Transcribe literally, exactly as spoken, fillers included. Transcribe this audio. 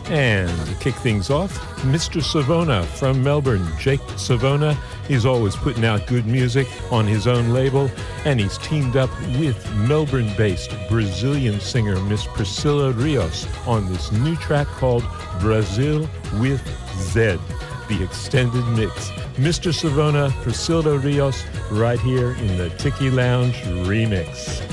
And to kick things off, Mister Savona from Melbourne. Jake Savona is always putting out good music on his own label, and he's teamed up with Melbourne-based Brazilian singer Miss Priscila Rios on this new track called Brazil with Z, the extended mix. Mister Savona, Priscila Rios, right here in the Tiki Lounge remix.